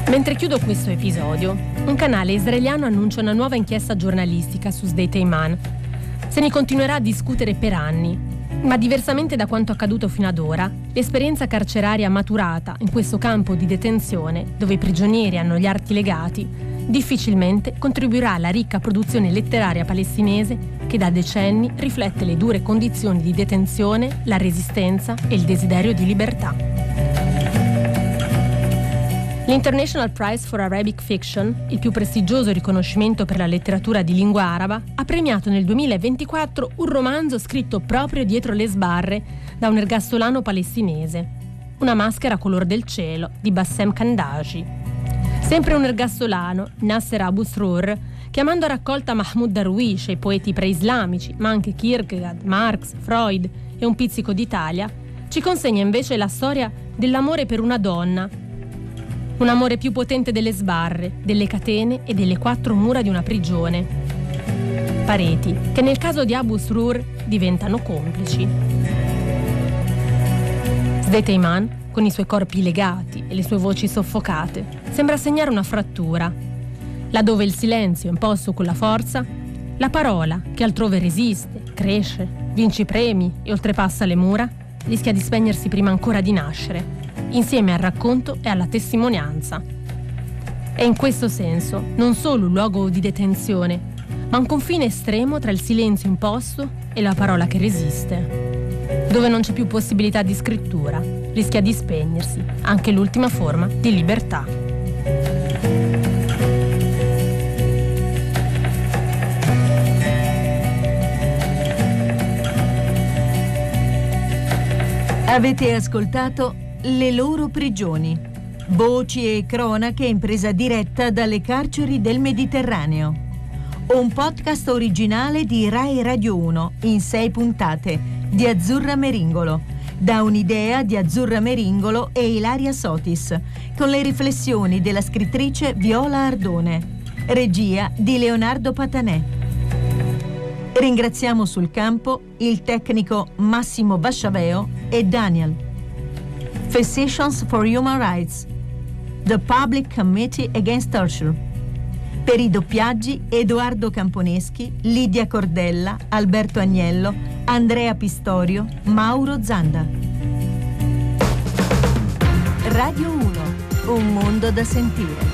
Mentre chiudo questo episodio, un canale israeliano annuncia una nuova inchiesta giornalistica su Sde Teiman. Se ne continuerà a discutere per anni, ma diversamente da quanto accaduto fino ad ora, l'esperienza carceraria maturata in questo campo di detenzione, dove i prigionieri hanno gli arti legati, difficilmente contribuirà alla ricca produzione letteraria palestinese che da decenni riflette le dure condizioni di detenzione, la resistenza e il desiderio di libertà. L'International Prize for Arabic Fiction, il più prestigioso riconoscimento per la letteratura di lingua araba, ha premiato nel 2024 un romanzo scritto proprio dietro le sbarre da un ergastolano palestinese, Una maschera color del cielo di Bassem Kandaji. Sempre un ergastolano, Nasser Abu Srour, chiamando a raccolta Mahmoud Darwish e i poeti preislamici, ma anche Kierkegaard, Marx, Freud e un pizzico d'Italia, ci consegna invece la storia dell'amore per una donna, un amore più potente delle sbarre, delle catene e delle 4 mura di una prigione. Pareti che nel caso di Abu Srour diventano complici. Sde Teiman, con i suoi corpi legati e le sue voci soffocate, sembra segnare una frattura. Laddove il silenzio è imposto con la forza, la parola, che altrove resiste, cresce, vince i premi e oltrepassa le mura, rischia di spegnersi prima ancora di nascere, insieme al racconto e alla testimonianza. È in questo senso non solo un luogo di detenzione, ma un confine estremo tra il silenzio imposto e la parola che resiste. Dove non c'è più possibilità di scrittura, rischia di spegnersi anche l'ultima forma di libertà. Avete ascoltato Le loro prigioni, voci e cronache in presa diretta dalle carceri del Mediterraneo. Un podcast originale di Rai Radio 1 in 6 puntate di Azzurra Meringolo, da un'idea di Azzurra Meringolo e Ilaria Sotis, con le riflessioni della scrittrice Viola Ardone, regia di Leonardo Patanè. Ringraziamo sul campo il tecnico Massimo Basciaveo e Daniel. Physicians for Human Rights, The Public Committee Against Torture. Per i doppiaggi Edoardo Camponeschi, Lidia Cordella, Alberto Agnello, Andrea Pistorio, Mauro Zanda. Radio 1, un mondo da sentire.